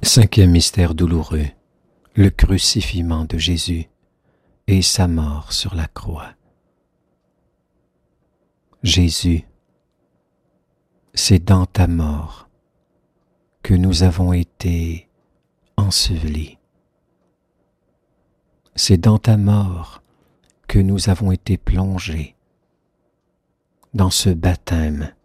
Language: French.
Cinquième mystère douloureux, le crucifixion de Jésus et sa mort sur la croix. Jésus, c'est dans ta mort que nous avons été ensevelis. C'est dans ta mort que nous avons été plongés dans ce baptême